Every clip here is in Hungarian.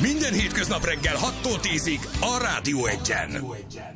Minden hétköznap reggel 6-tól 10-ig a Rádió Egyen.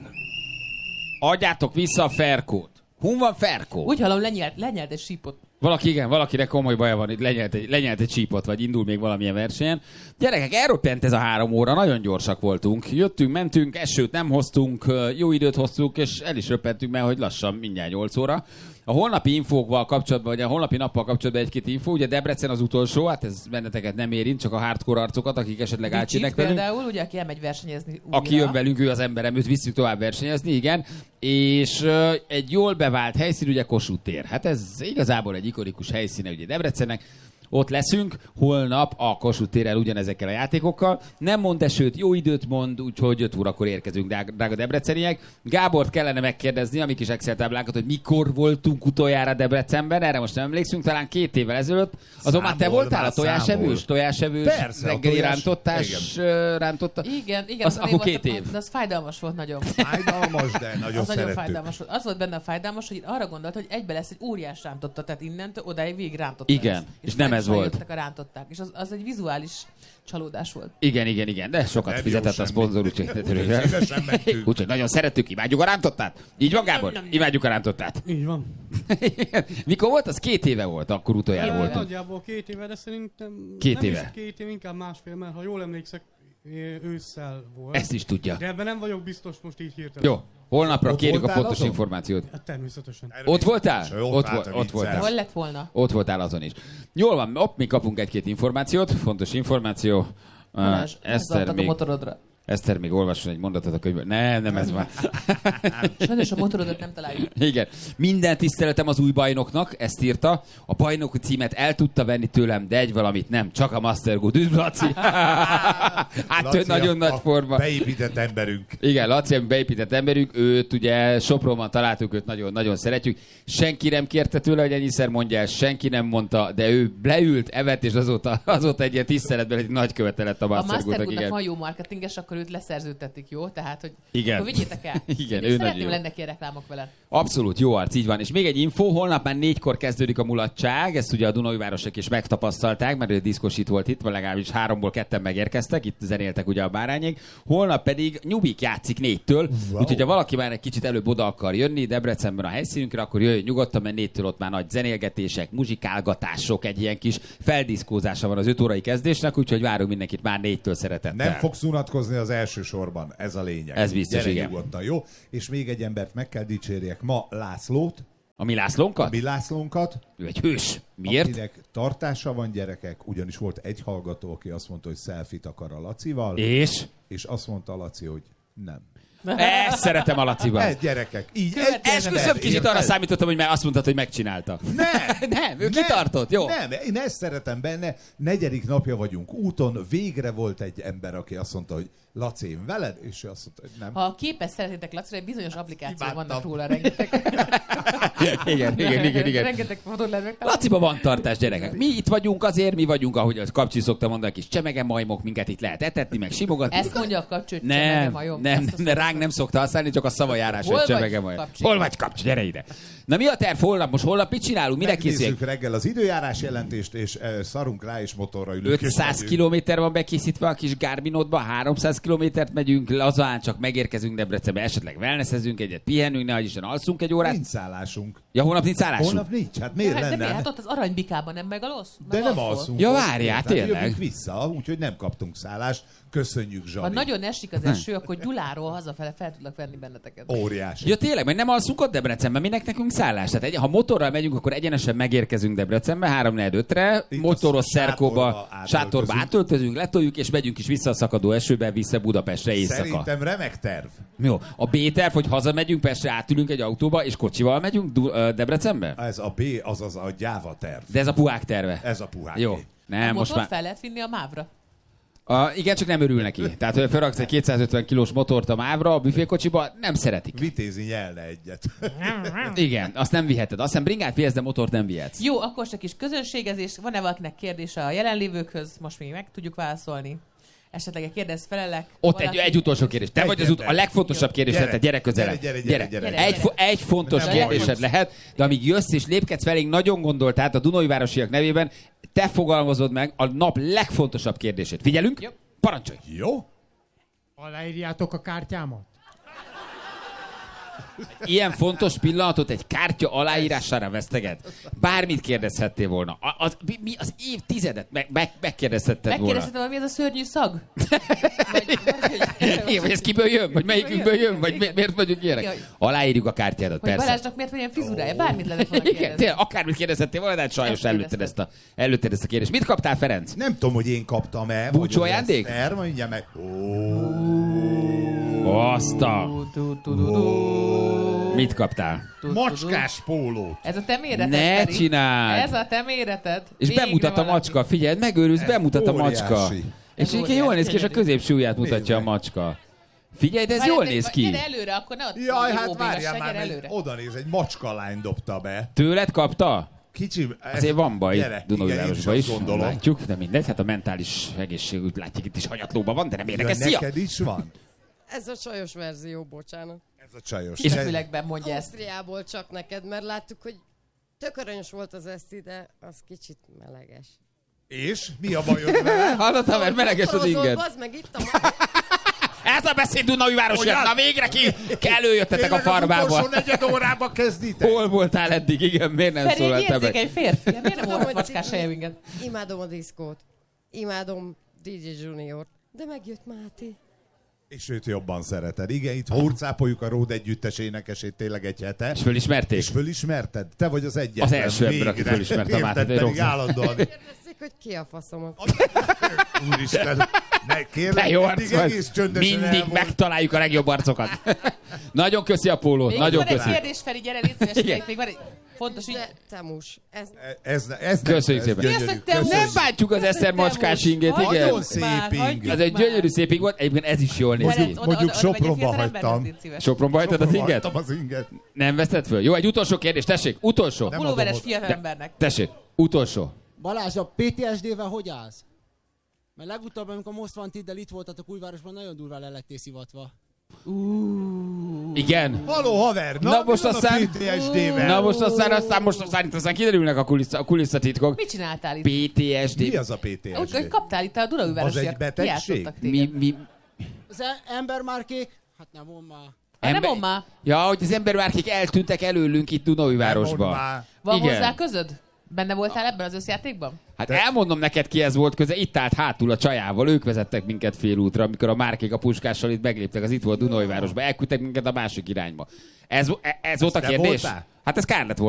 Adjátok vissza a Ferkót. Hun van Ferkó? Úgy hallom, lenyelt egy sípot. Valakinek komoly baja van, itt lenyelt egy csípot, vagy indul még valamilyen versenyen. Gyerekek, elroppent ez a 3 óra, nagyon gyorsak voltunk. Jöttünk, mentünk, esőt nem hoztunk, jó időt hoztunk, és el is röppentünk, mert hogy lassan mindjárt 8 óra. A holnapi infókkal kapcsolatban, vagy a holnapi nappal kapcsolatban egy-két infó, ugye Debrecen az utolsó, hát ez benneteket nem érint, csak a hardcore arcokat, akik esetleg átjönnek velünk. Például, ugye, aki elmegy versenyezni újra. Aki jön velünk, ő az emberem, őt visszük tovább versenyezni, igen. És egy jól bevált helyszín, ugye Kossuth tér. Hát ez igazából egy ikonikus helyszíne ugye Debrecennek. Ott leszünk, holnap a Kossuth téren ugyanezekkel a játékokkal. Nem mond esőt, jó időt mond, úgyhogy 5 órakor érkezünk, drága debreceniek. Gábort kellene megkérdezni, a mi kis Excel táblánkat, hogy mikor voltunk utoljára Debrecenben, erre most nem emlékszünk, talán 2 évvel ezelőtt. Azon már te voltál a tojásevős reggeli rántotta? Igen, akkor 2 év. De az fájdalmas volt nagyon. Fájdalmas, de nagyon az szerettük. nagyon fájdalmas volt. Az volt benne a fájdalmas, hogy arra gondolt, hogy egybe lesz egy óriás rántotta, tehát innentől odáig végig rántotta. Igen, és nem ez volt. A rántották, és az egy vizuális csalódás volt. Igen, de sokat nem fizetett a szponzor, úgyhogy nagyon szerettük, imádjuk a rántottát. Így van, Gábor? Imádjuk a rántottát. Így van. Mikor volt? Az 2 éve volt, akkor utoljára voltunk. Nagyjából 2 éve, de szerintem 2 éve. Nem is 2 év, inkább másfél, mert ha jól emlékszek, ősszel volt. Ezt is tudja. De ebben nem vagyok biztos most így hirtelen. Jó, holnapra Ott kérjük a pontos azon? információt. Hát természetesen. Ott voltál? Ott voltál. Hol lett volna? Ott voltál azon is. Jól van, mi kapunk egy-két információt, fontos információ. Eszter még... a motorodra. Eszter még olvasson egy mondatot a könyvből. Nem ez már. Sajnos a motorodat nem találjuk. Igen. Minden tiszteletem az új bajnoknak, ezt írta. A bajnoki címet el tudta venni tőlem, de egy valamit nem. Csak a Master Good. Üdv, Laci! Hát Laci nagyon nagy forma. Beépített emberünk. Igen, Laci, a beépített emberünk. Őt ugye Sopronban találtuk, őt nagyon szeretjük. Senki nem kérte tőle, hogy ennyiszer mondja el, senki nem mondta, de ő leült, evett, és azóta egy ilyen tiszteletben egy nagy követe lett a Master Good-nak. A Master Good-nak van jó marketinges, akkor őt leszerződtetik, jó? Tehát, hogy igen. Akkor vigyétek el. Igen, ő szeretném lenni neki reklámok vele. Abszolút, jó arc, így van. És még egy info, holnap már 4-kor kezdődik a mulatság, ezt ugye a Dunaújvárosok is megtapasztalták, mert ő diszkosít volt itt, vagy legalábbis 3-ból 2-en megérkeztek, itt zenéltek ugye a bárányék. Holnap pedig Nyubik játszik 4-től, úgyhogy ha valaki már egy kicsit előbb oda akar jönni Debrecenben a helyszínünkre, akkor jöjjön nyugodtan, mert 4-től ott már nagy zenélgetések, muzsikálgatások, egy ilyen kis feldiszkózása van az 5 órai kezdésnek, úgyhogy várunk mindenkit már 4-től szeretettel. Nem fogsz unatkozni az első sorban, ez a lényeg. Ez biztos, gyere igen. Nyugodtan, jó? És még egy embert meg kell dicsérjek ma, Lászlót. A mi Lászlónkat? A mi Lászlónkat. Ő egy hős. Miért? Akinek tartása van, gyerekek, ugyanis volt egy hallgató, aki azt mondta, hogy selfie-t akar a Lacival. És azt mondta a Laci, hogy nem. Ezt szeretem a Laciban. Ez gyerekek. Így. Esküszöm, kicsit arra számítottam, hogy már azt mondtad, hogy megcsinálta. Nem, ő kitartott, jó? Nem, én ezt szeretem benne. 4. napja vagyunk úton, végre volt egy ember, aki azt mondta, hogy Laci, én veled? És ő azt mondta, hogy nem. Ha a képet szeretnétek Lacira, egy bizonyos applikáció vannak róla rengeteg. Igen. Rengeteg fotót lehet megtalálni. Laciban van tartás, gyerekek. Mi itt vagyunk azért, mi vagyunk, ahogy az Kapcsi szokta mondani, kis csemege majmok, minket itt lehet etetni, meg simogatni. Ezt mondja a Kapcsi, hogy csemege majom. Nem, ránk nem szokta használni, csak a szavajárás, hogy csemege majom. Hol vagy, Kapcsi, gyere ide. Na mi a terv holnap? Most holnap mit csinálunk? Mire készüljünk? Megnézzük reggel az időjárás jelentést, és szarunk rá, és motorra ülünk. 500 kilométer van bekészítve a kis Garminodba, 300 kilométert megyünk, lazán csak megérkezünk Debrecenbe, esetleg wellnessezünk egyet, pihenünk, nehogy Isten alszunk egy órát. Nincs szállásunk. Ja, holnap nincs szállásunk? Holnap nincs, hát miért lenne? De hát ott az Aranybikában nem megalsz? De nem alszunk. Ja, várjál, tényleg. Jövünk vissza, úgyhogy nem kaptunk szállást. Köszönjük, Zsani. Ha nagyon esik az eső, akkor Gyuláról hazafele fel tudlak venni benneteket. Óriási. Ja, tényleg, mert nem alszunk ott Debrecenben, minek nekünk szállás? Tehát ha motorral megyünk, akkor egyenesen megérkezünk Debrecenbe 3-4-5-re, motoros szerkóba, sátorba átöltözünk, letoljuk, és megyünk is vissza a szakadó esőbe, vissza Budapestre éjszaka. Szerintem remek terv. Jó, a B-terv, hogy hazamegyünk Pestre, átülünk egy autóba, és kocsival megyünk Debrecenbe? Ez a B, azaz a gyáva terv. De ez a puhák terve. Ez a puhák. Jó. Nem, most már... fel lehet vinni a mávra? Igen, csak nem örül neki. Tehát, hogy felraksz egy 250 kilós motort a mávra, a büfékocsiba, nem szeretik. Vitézi nyelne egyet. Igen, azt nem viheted. Azt hiszem bringát vihetsz, de motort nem vihetsz. Jó, akkor csak is közönségezés. Van-e valakinek kérdése a jelenlévőkhöz? Most még meg tudjuk válaszolni. Esetleg kérdez felelek. Ott egy utolsó kérdés. Te vagy a legfontosabb kérdés, tehát gyere közelebb. Gyere. Egy fontos kérdésed lehet, de amíg jössz és lépkedsz felénk, nagyon gondolt, tehát a Dunaújvárosiak nevében te fogalmazod meg a nap legfontosabb kérdését. Figyelünk? Jó. parancsolj! Jó? Aláírjátok a kártyámat? Ilyen fontos pillanatot egy kártya aláírására veszteget. Bármit kérdezhettél volna. Mi az évtizedet megkérdezhetted volna. Megkérdezhetem, hogy mi ez a szörnyű szag? Vagy ez kiből jön? Vagy melyikünkből jön? Vagy miért vagyunk ilyenek? Aláírjuk a kártyádat, Vagy persze. Balázsnak miért van ilyen frizurája? Bármit lehet volna Igen, kérdezni. tényleg, akármit kérdezhettél volna, de hát sajnos előtted ezt a kérdést. Mit kaptál, Ferenc? Nem tudom, hogy én kaptam-e. Búcsú ajándék? Eszter, mondja meg. Azt a... Mit kaptál? Macskás pólót. Ez a te méreted, Ne Feri. csináld! Ez a te méreted. És Végre bemutat a valaki. macska, figyelj, megőrülsz, bemutat a óriási. macska. És így jól néz ki, és a középső ujját mutatja a macska. Figyelj, de ez jól néz ki. Gyere előre, akkor ne ott Jaj, hát óvégesság, várjál már, gyere meg előre. oda néz, egy macskalány dobta be. Tőled kapta? Kicsi... Azért van baj Gyere, Dunaújvárosban igen, is, én azt gondolom. látjuk, de mindegy, hát a mentális egészségügy látjuk itt is hanyatlóban van, de nem érdekes. Szia! Neked is van? Ez a csajos verzió, bocsánat. Ez a csajos. Kis fülekben mondja ezt. Ausztriából csak neked, mert láttuk, hogy tök aranyos volt az eszti, de az kicsit meleges. És? Mi a bajod vele? Hallottál, mert meleges az inged. Bazd meg itt a Ez a beszéd Dunaújváros jött, na végre ki előjöttetek a farmába. Az utolsó negyed órába kezditek? Hol voltál eddig? Igen, miért nem Feri, egy szólaltál meg? érzékeny férfi. Miért nem Tudom, volt hogy macskás helye minket? Imádom a diszkót. Imádom DJ Juniort. De megjött Máté. És őt jobban szereted. Igen, itt hurcápoljuk a Ród együttes énekesét tényleg egy hete. És fölismerték? És fölismerted? Te vagy az egyetlen. Az első ember, aki fölismerte a Mátét, Érted, egy pedig rockstar. állandóan. Kérdezték, hogy ki a faszomat. Úristen, ne kérlek, Te jó eddig arc egész vagy. csöndesen Mindig elmond. megtaláljuk a legjobb arcokat. Nagyon köszi a pólót, Még nagyon van egy köszi. kérdés, Feri, gyere, légy szíves, Igen. még van egy fontos ügy. De Temus, ez Ez Köszönjük ez szépen. gyönyörű. Mi az, hogy te Köszönjük. Nem bántjuk az Eszter macskás ingét, igen. Nagyon szép ing. Ez egy gyönyörű szép ing volt, egyébként ez is jól néz ki. Mondjuk Sopronba hagytam. Sopronba hagytad az inget? Hagytam az inget. Nem veszted föl? Jó, egy utolsó kérdés, tessék, utolsó. Nem Pulóveres adom fiatalembernek. Tessék, utolsó. Balázs, a PTSD-vel hogy állsz? Mert legutóbb, amikor Most Wanted-del itt voltatok Újvárosban, nagyon durván le lettél szivatva. Igen. Haló haver, Na na most mi van aztán- a PTSD-vel? Na most aztán kiderülnek a kulisszatitkok. Mit csináltál itt? PTSD. Mi az a Úgy, hogy PTSD? kaptál itt a Az egy Dunaújvárosiak. betegség? Kiátszottak téged. Mi? Az embermárkék? Hát nem mond már. Hát nem mondd már. Ja, hogy az embermárkék eltűntek előlünk itt Mondd Dunaújvárosban. már. Van Igen. hozzá közöd? Benne voltál ebben az összjátékban? Hát elmondom neked, ki ez volt köze. Itt állt hátul a csajával, ők vezettek minket félútra, amikor a márkék a puskással itt megléptek, az itt volt Dunaújvárosba, elküldtek minket a másik irányba. Ez volt a te kérdés? voltál? Hát ez kár lett volna.